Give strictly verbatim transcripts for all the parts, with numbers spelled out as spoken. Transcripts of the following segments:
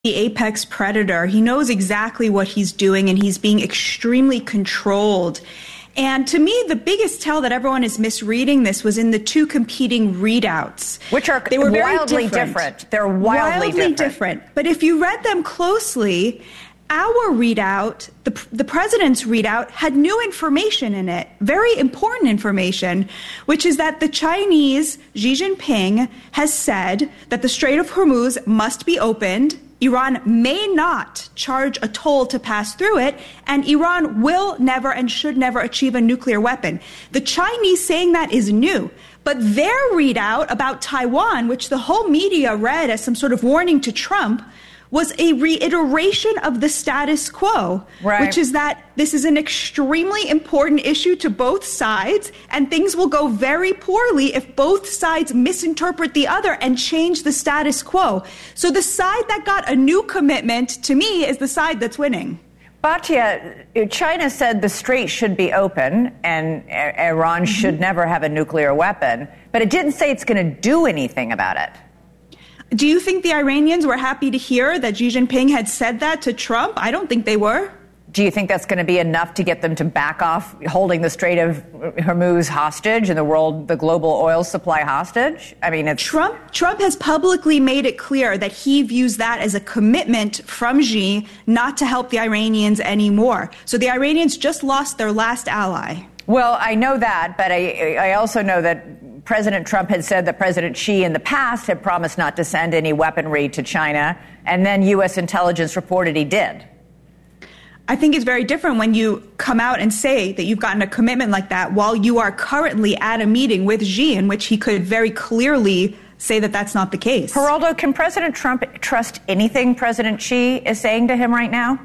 the apex predator. He knows exactly what he's doing, and he's being extremely controlled. And to me, the biggest tell that everyone is misreading this was in the two competing readouts. Which are they were wildly very different. different. They're wildly, wildly different. different. But if you read them closely, our readout, the, the president's readout, had new information in it, very important information, which is that the Chinese, Xi Jinping, has said that the Strait of Hormuz must be opened. Iran may not charge a toll to pass through it, and Iran will never and should never achieve a nuclear weapon. The Chinese saying that is new. But their readout about Taiwan, which the whole media read as some sort of warning to Trump, was a reiteration of the status quo, right. which is that this is an extremely important issue to both sides, and things will go very poorly if both sides misinterpret the other and change the status quo. So the side that got a new commitment, to me, is the side that's winning. Batya, China said the strait should be open and Iran mm-hmm. should never have a nuclear weapon, but it didn't say it's going to do anything about it. Do you think the Iranians were happy to hear that Xi Jinping had said that to Trump? I don't think they were. Do you think that's going to be enough to get them to back off holding the Strait of Hormuz hostage and the world, the global oil supply hostage? I mean, it's... Trump, Trump has publicly made it clear that he views that as a commitment from Xi not to help the Iranians anymore. So the Iranians just lost their last ally. Well, I know that, but I, I also know that President Trump had said that President Xi in the past had promised not to send any weaponry to China, and then U S intelligence reported he did. I think it's very different when you come out and say that you've gotten a commitment like that while you are currently at a meeting with Xi in which he could very clearly say that that's not the case. Geraldo, can President Trump trust anything President Xi is saying to him right now?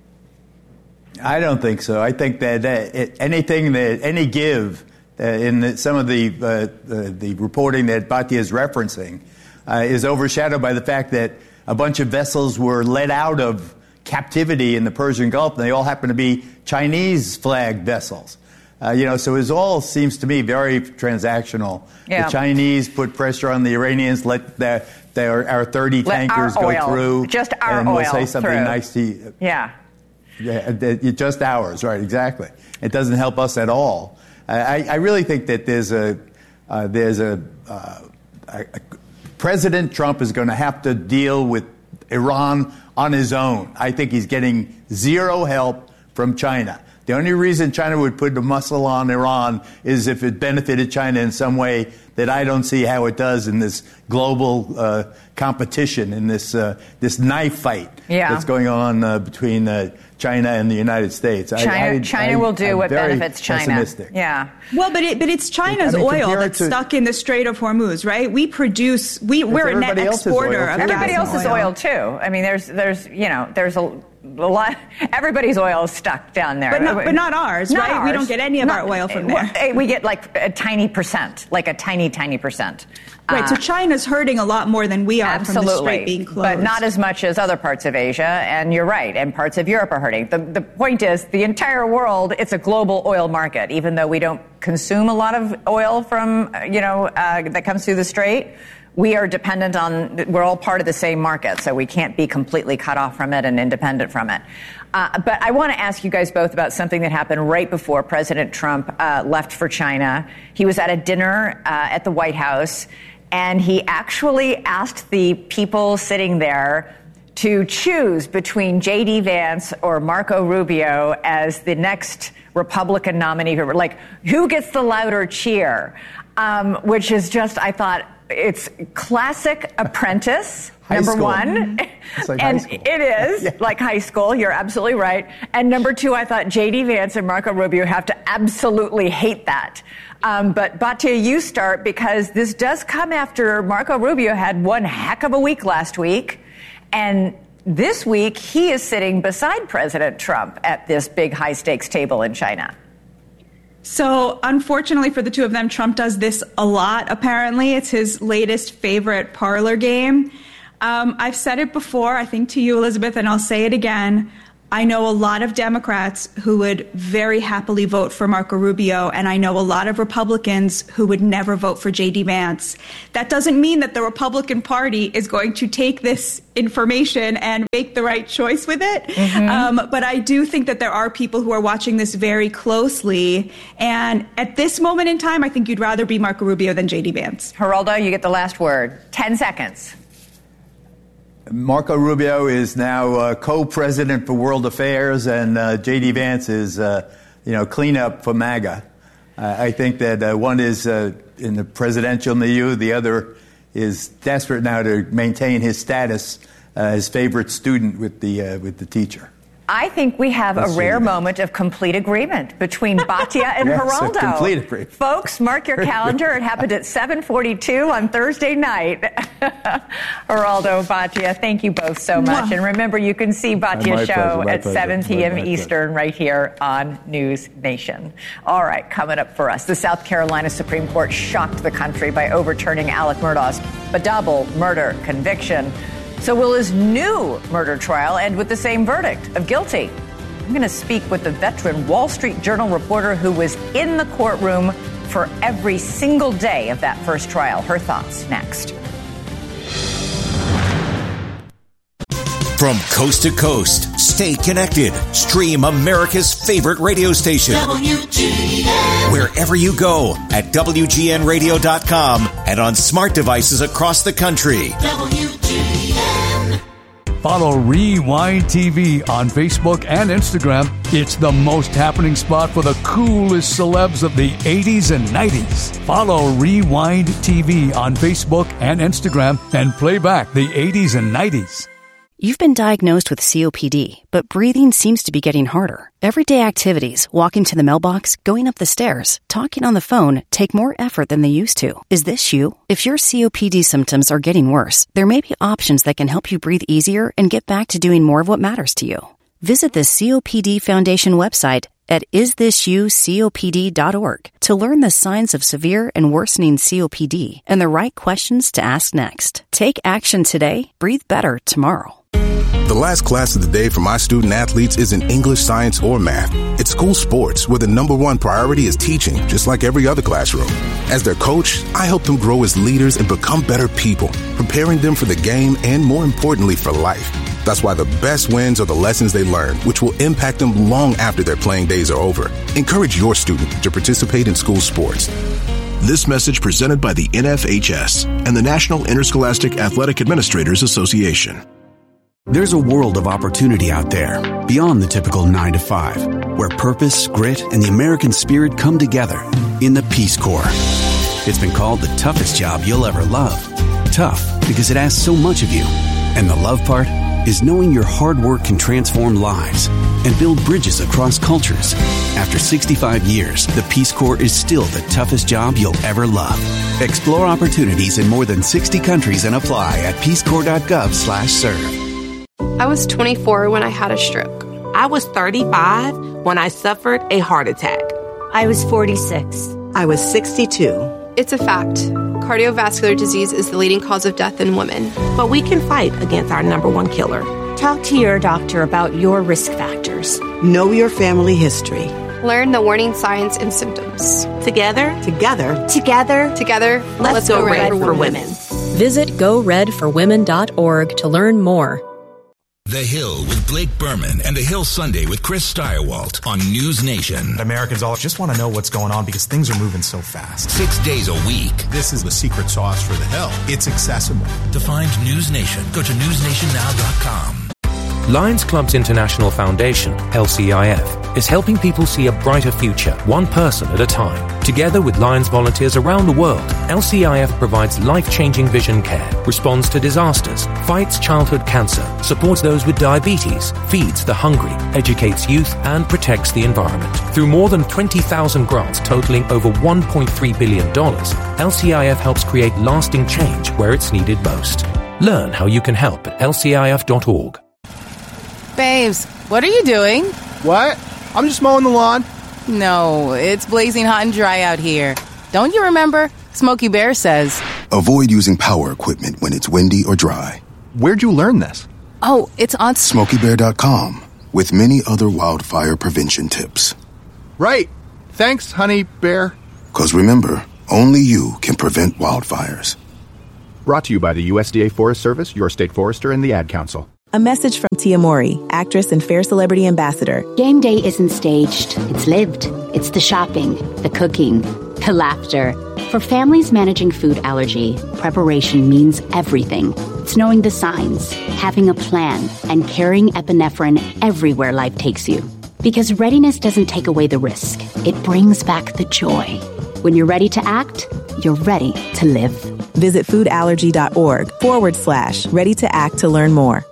I don't think so. I think that uh, it, anything that any give uh, in the, some of the, uh, the the reporting that Batya is referencing uh, is overshadowed by the fact that a bunch of vessels were let out of captivity in the Persian Gulf, and they all happen to be Chinese flagged vessels. Uh, you know, so it all seems to me very transactional. Yeah. The Chinese put pressure on the Iranians, let their, their our thirty let tankers our go oil, through, just our and oil we'll say something through. nice to you. Yeah. Yeah, just ours, right? Exactly. It doesn't help us at all. I, I really think that there's a uh, there's a, uh, a, a President Trump is going to have to deal with Iran on his own. I think he's getting zero help from China. The only reason China would put the muscle on Iran is if it benefited China in some way that I don't see how it does in this global uh, competition, in this uh, this knife fight yeah. that's going on uh, between uh, China and the United States. China, I, I, China I, will do I'm what very benefits China. Pessimistic. Yeah. Well, but it, but it's China's I mean, oil that's to, stuck in the Strait of Hormuz, right? We produce, we, we're a net exporter of Everybody gas else's oil. oil, too. I mean, there's, there's, you know, there's a, a lot, everybody's oil is stuck down there. But not, but not ours, not right? Ours. We don't get any of not, our oil from there. We get like a tiny percent, like a tiny, tiny percent. Right, so China's hurting a lot more than we are Absolutely, from the strait being closed. But not as much as other parts of Asia, and you're right, and parts of Europe are hurting. The, the point is, the entire world, it's a global oil market, even though we don't consume a lot of oil from, you know, uh, that comes through the strait. We are dependent on, we're all part of the same market, so we can't be completely cut off from it and independent from it. Uh, but I want to ask you guys both about something that happened right before President Trump uh, left for China. He was at a dinner uh, at the White House, and he actually asked the people sitting there to choose between J D Vance or Marco Rubio as the next Republican nominee. Like, who gets the louder cheer? Um, which is just, I thought, it's classic Apprentice, number school. one. It's like and high school. It is yeah. like high school. You're absolutely right. And number two, I thought J D Vance and Marco Rubio have to absolutely hate that. Um, but Batya, you start, because this does come after Marco Rubio had one heck of a week last week. And this week, he is sitting beside President Trump at this big high-stakes table in China. So, unfortunately for the two of them, Trump does this a lot, apparently. It's his latest favorite parlor game. Um, I've said it before, I think to you, Elizabeth, and I'll say it again. I know a lot of Democrats who would very happily vote for Marco Rubio, and I know a lot of Republicans who would never vote for J D Vance. That doesn't mean that the Republican Party is going to take this information and make the right choice with it. Mm-hmm. Um, but I do think that there are people who are watching this very closely. And at this moment in time, I think you'd rather be Marco Rubio than J D Vance. Geraldo, you get the last word. Ten seconds. Marco Rubio is now uh, co-president for World Affairs, and uh, J D Vance is, uh, you know, cleanup for MAGA. Uh, I think that uh, one is uh, in the presidential milieu, the other is desperate now to maintain his status, uh, his favorite student with the uh, with the teacher. I think we have Let's a rare moment of complete agreement between Batya and yes, Geraldo. A complete agreement. Folks, mark your calendar. It happened at seven forty-two on Thursday night. Geraldo, Batya, thank you both so much. Mwah. And remember, you can see Batya's show pleasure, at pleasure. seven p.m. My Eastern right here on News Nation. All right, coming up for us, the South Carolina Supreme Court shocked the country by overturning Alec Murdaugh's double murder conviction. So will his new murder trial end with the same verdict of guilty? I'm going to speak with the veteran Wall Street Journal reporter who was in the courtroom for every single day of that first trial. Her thoughts next. From coast to coast, stay connected. Stream America's favorite radio station. W G N. Wherever you go at W G N radio dot com and on smart devices across the country. W G N. Follow Rewind T V on Facebook and Instagram. It's the most happening spot for the coolest celebs of the eighties and nineties. Follow Rewind T V on Facebook and Instagram and play back the eighties and nineties. You've been diagnosed with C O P D, but breathing seems to be getting harder. Everyday activities, walking to the mailbox, going up the stairs, talking on the phone, take more effort than they used to. Is this you? If your C O P D symptoms are getting worse, there may be options that can help you breathe easier and get back to doing more of what matters to you. Visit the C O P D Foundation website at is this you C O P D dot org to learn the signs of severe and worsening C O P D and the right questions to ask next. Take action today. Breathe better tomorrow. The last class of the day for my student athletes isn't English, science, or math. It's school sports, where the number one priority is teaching, just like every other classroom. As their coach, I help them grow as leaders and become better people, preparing them for the game and, more importantly, for life. That's why the best wins are the lessons they learn, which will impact them long after their playing days are over. Encourage your student to participate in school sports. This message presented by the N F H S and the National Interscholastic Athletic Administrators Association. There's a world of opportunity out there, beyond the typical nine to five, where purpose, grit, and the American spirit come together in the Peace Corps. It's been called the toughest job you'll ever love. Tough because it asks so much of you. And the love part is knowing your hard work can transform lives and build bridges across cultures. After sixty-five years, the Peace Corps is still the toughest job you'll ever love. Explore opportunities in more than sixty countries and apply at peace corps dot gov slash serve. I was twenty-four when I had a stroke. I was thirty-five when I suffered a heart attack. I was forty-six. I was sixty-two. It's a fact. Cardiovascular disease is the leading cause of death in women. But we can fight against our number one killer. Talk to your doctor about your risk factors. Know your family history. Learn the warning signs and symptoms. Together, together, together, together, let's, let's go, go red, red for, for women. women. Visit go red for women dot org to learn more. The Hill with Blake Berman and The Hill Sunday with Chris Steyerwalt on News Nation. Americans all just want to know what's going on because things are moving so fast. Six days a week. This is the secret sauce for The Hill. It's accessible. To find News Nation, go to news nation now dot com. Lions Club's International Foundation, L C I F, is helping people see a brighter future, one person at a time. Together with Lions volunteers around the world, L C I F provides life-changing vision care, responds to disasters, fights childhood cancer, supports those with diabetes, feeds the hungry, educates youth, and protects the environment. Through more than twenty thousand grants totaling over one point three billion dollars, L C I F helps create lasting change where it's needed most. Learn how you can help at L C I F dot org. Babes, what are you doing? What? I'm just mowing the lawn. No, it's blazing hot and dry out here. Don't you remember? Smokey Bear says, avoid using power equipment when it's windy or dry. Where'd you learn this? Oh, it's on smokey bear dot com. with many other wildfire prevention tips. Right. Thanks, Honey Bear. Because remember, only you can prevent wildfires. Brought to you by the U S D A Forest Service, your state forester, and the Ad Council. A message from Tia Mowry, actress and Fair Celebrity Ambassador. Game day isn't staged. It's lived. It's the shopping, the cooking, the laughter. For families managing food allergy, preparation means everything. It's knowing the signs, having a plan, and carrying epinephrine everywhere life takes you. Because readiness doesn't take away the risk. It brings back the joy. When you're ready to act, you're ready to live. Visit foodallergy.org forward slash ready to act to learn more.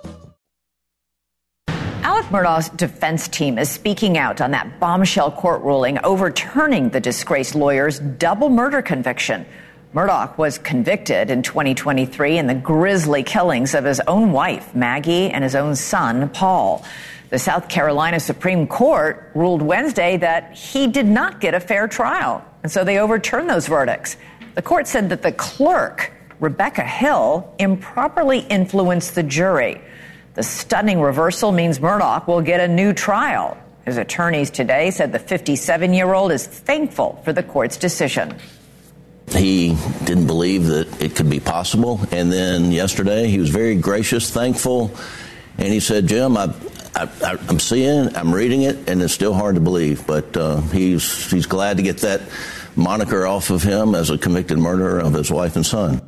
Alec Murdaugh's defense team is speaking out on that bombshell court ruling overturning the disgraced lawyer's double murder conviction. Murdaugh was convicted in twenty twenty-three in the grisly killings of his own wife, Maggie, and his own son, Paul. The South Carolina Supreme Court ruled Wednesday that he did not get a fair trial, and so they overturned those verdicts. The court said that the clerk, Rebecca Hill, improperly influenced the jury. The stunning reversal means Murdaugh will get a new trial. His attorneys today said the fifty-seven-year-old is thankful for the court's decision. He didn't believe that it could be possible, and then yesterday he was very gracious, thankful, and he said, Jim, I, I, I'm seeing, I'm reading it, and it's still hard to believe, but uh, he's he's glad to get that moniker off of him as a convicted murderer of his wife and son.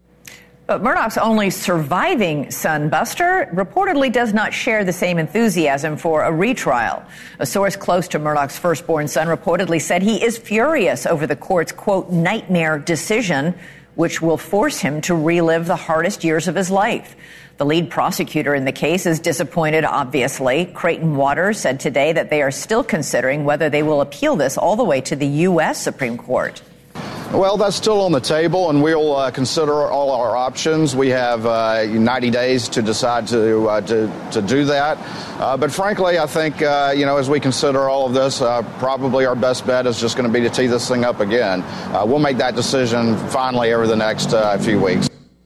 But Murdaugh's only surviving son, Buster, reportedly does not share the same enthusiasm for a retrial. A source close to Murdaugh's firstborn son reportedly said he is furious over the court's, quote, nightmare decision, which will force him to relive the hardest years of his life. The lead prosecutor in the case is disappointed, obviously. Creighton Waters said today that they are still considering whether they will appeal this all the way to the U S Supreme Court. Well, that's still on the table, and we'll uh, consider all our options. We have uh, ninety days to decide to uh, to, to do that. Uh, but frankly, I think, uh, you know, as we consider all of this, uh, probably our best bet is just going to be to tee this thing up again. Uh, we'll make that decision finally over the next uh, few weeks.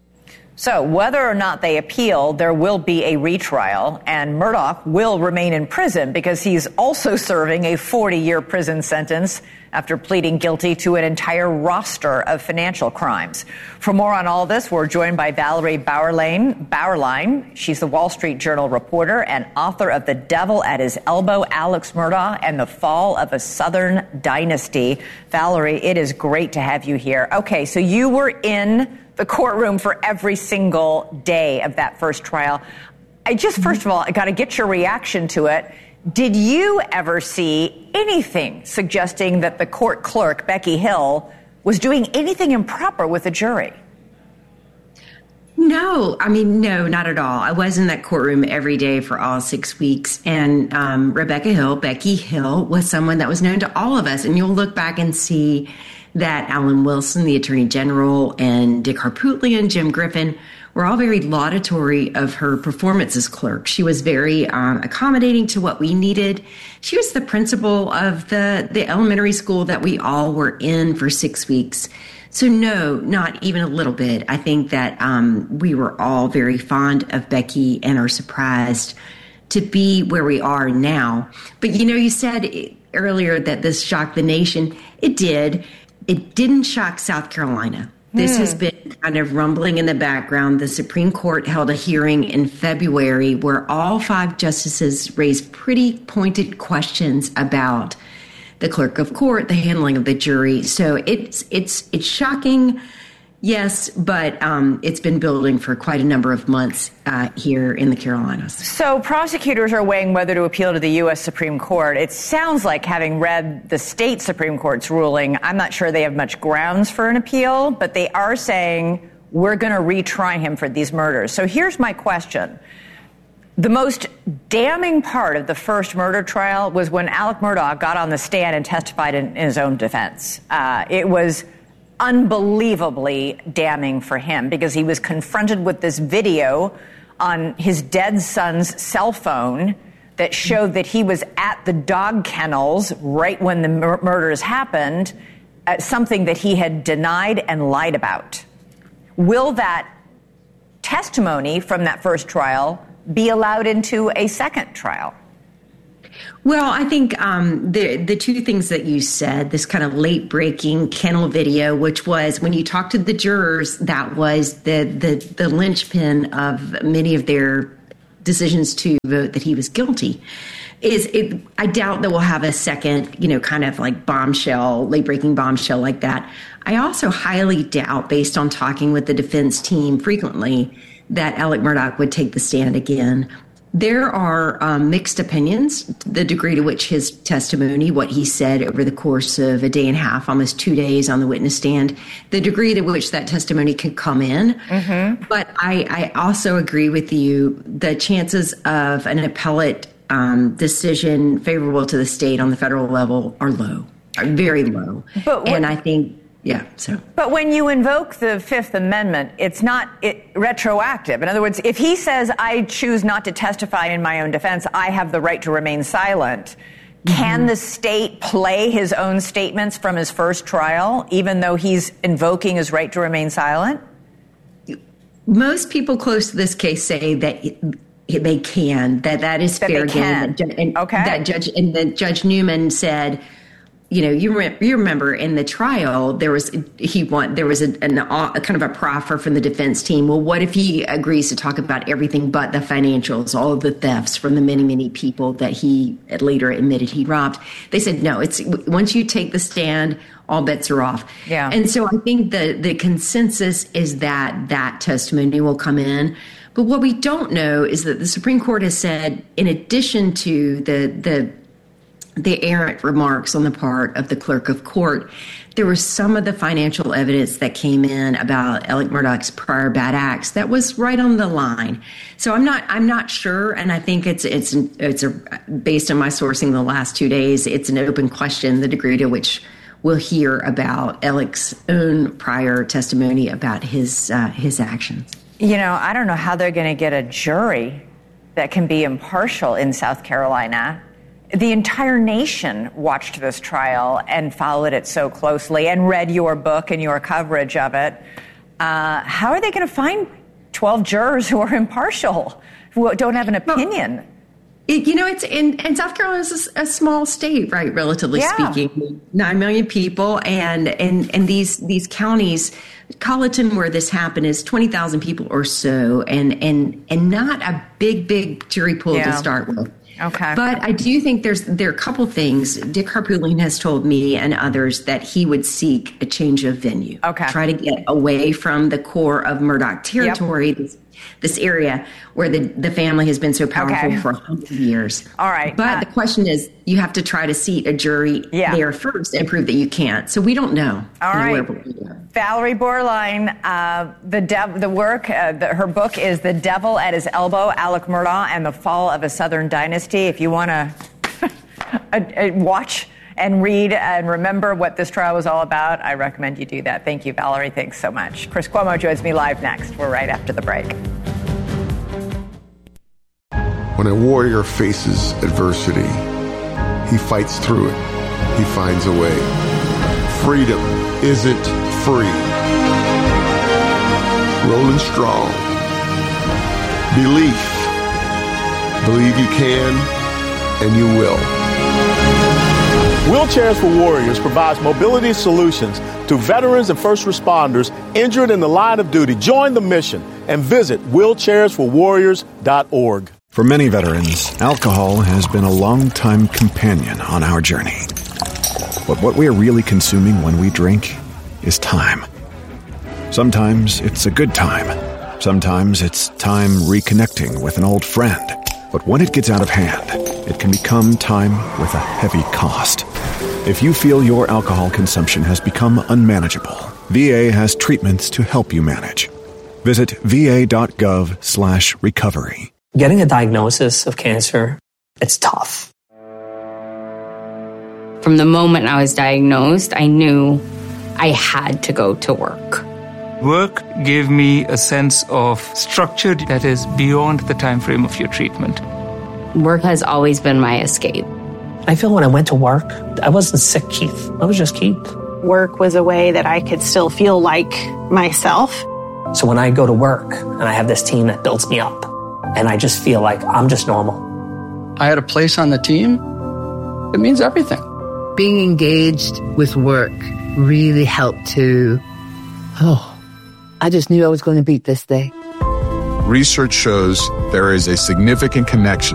So whether or not they appeal, there will be a retrial, and Murdaugh will remain in prison because he's also serving a forty-year prison sentence after pleading guilty to an entire roster of financial crimes. For more on all this, we're joined by Valerie Bauerlein. Bauerlein. She's the Wall Street Journal reporter and author of The Devil at His Elbow, Alex Murdaugh and the Fall of a Southern Dynasty. Valerie, it is great to have you here. Okay, so you were in the courtroom for every single day of that first trial. I just, first of all, I got to get your reaction to it. Did you ever see anything suggesting that the court clerk, Becky Hill, was doing anything improper with the jury? No, I mean, no, not at all. I was in that courtroom every day for all six weeks. And um, Rebecca Hill, Becky Hill, was someone that was known to all of us. And you'll look back and see that Alan Wilson, the Attorney General, and Dick Harpootlian, Jim Griffin were all very laudatory of her performance as clerk. She was very um, accommodating to what we needed. She was the principal of the, the elementary school that we all were in for six weeks. So no, not even a little bit. I think that um, we were all very fond of Becky and are surprised to be where we are now. But, you know, you said earlier that this shocked the nation. It did. It didn't shock South Carolina. This mm. has been kind of rumbling in the background. The Supreme Court held a hearing in February where all five justices raised pretty pointed questions about the clerk of court, the handling of the jury. So it's it's it's shocking, yes, but um, it's been building for quite a number of months uh, here in the Carolinas. So prosecutors are weighing whether to appeal to the U S Supreme Court. It sounds like, having read the state Supreme Court's ruling, I'm not sure they have much grounds for an appeal, but they are saying we're going to retry him for these murders. So here's my question. The most damning part of the first murder trial was when Alec Murdaugh got on the stand and testified in, in his own defense. Uh, it was unbelievably damning for him because he was confronted with this video on his dead son's cell phone that showed that he was at the dog kennels right when the mur- murders happened, uh, something that he had denied and lied about. Will that testimony from that first trial be allowed into a second trial? Well, I think um, the the two things that you said, this kind of late breaking kennel video, which was when you talked to the jurors, that was the the the linchpin of many of their decisions to vote that he was guilty. Is it, I doubt that we'll have a second, you know, kind of like bombshell, late breaking bombshell like that. I also highly doubt, based on talking with the defense team frequently, that Alec Murdaugh would take the stand again. There are um, mixed opinions, the degree to which his testimony, what he said over the course of a day and a half, almost two days on the witness stand, the degree to which that testimony could come in. Mm-hmm. But I, I also agree with you, the chances of an appellate um, decision favorable to the state on the federal level are low, are very low. But what- and I think... Yeah. So, but when you invoke the Fifth Amendment, it's not it, retroactive. In other words, if he says, I choose not to testify in my own defense, I have the right to remain silent. Mm-hmm. Can the state play his own statements from his first trial, even though he's invoking his right to remain silent? Most people close to this case say that they can, that that is that fair game. And okay. That Judge, and then Judge Newman said, you know, you, re- you remember in the trial, there was he want there was a, an, a kind of a proffer from the defense team. Well, what if he agrees to talk about everything but the financials, all of the thefts from the many, many people that he later admitted he robbed? They said, no, it's once you take the stand, all bets are off. Yeah. And so I think the, the consensus is that that testimony will come in. But what we don't know is that the Supreme Court has said, in addition to the the the errant remarks on the part of the clerk of court, there was some of the financial evidence that came in about Alec Murdaugh's prior bad acts that was right on the line. So I'm not I'm not sure, and I think it's it's it's a, based on my sourcing the last two days, it's an open question the degree to which we'll hear about Alec's own prior testimony about his uh, his actions. You know, I don't know how they're going to get a jury that can be impartial in South Carolina. The entire nation watched this trial and followed it so closely and read your book and your coverage of it. Uh, how are they going to find twelve jurors who are impartial, who don't have an opinion? Well, it, you know, it's in, and South Carolina is a, a small state, right? Relatively yeah. speaking, nine million people, and and and these these counties, Colleton, where this happened, is twenty thousand people or so, and and and not a big big jury pool yeah. to start with. Okay. But I do think there's there are a couple things. Dick Harpootlian has told me and others that he would seek a change of venue. Okay. Try to get away from the core of Murdaugh territory, yep. this, this area where the, the family has been so powerful okay. for a hundred years. All right. But uh, the question is, you have to try to seat a jury yeah. there first and prove that you can't. So we don't know. All you know, right. where Valerie Borline, uh, the dev- the work, uh, the, her book is The Devil at His Elbow, Alec Murdaugh and the Fall of a Southern Dynasty. If you want to watch and read and remember what this trial was all about, I recommend you do that. Thank you, Valerie. Thanks so much. Chris Cuomo joins me live next. We're right after the break. When a warrior faces adversity, he fights through it. He finds a way. Freedom isn't free. Rolling strong. Belief. Believe you can, and you will. Wheelchairs for Warriors provides mobility solutions to veterans and first responders injured in the line of duty. Join the mission and visit wheelchairs for warriors dot org. For many veterans, alcohol has been a long-time companion on our journey. But what we are really consuming when we drink is time. Sometimes it's a good time. Sometimes it's time reconnecting with an old friend. But when it gets out of hand, it can become time with a heavy cost. If you feel your alcohol consumption has become unmanageable, V A has treatments to help you manage. Visit va.gov slash recovery. Getting a diagnosis of cancer, it's tough. From the moment I was diagnosed, I knew I had to go to work. Work gave me a sense of structure that is beyond the time frame of your treatment. Work has always been my escape. I feel when I went to work, I wasn't sick, Keith. I was just Keith. Work was a way that I could still feel like myself. So when I go to work and I have this team that builds me up, and I just feel like I'm just normal. I had a place on the team it means everything. Being engaged with work really helped to, oh, I just knew I was going to beat this day. Research shows there is a significant connection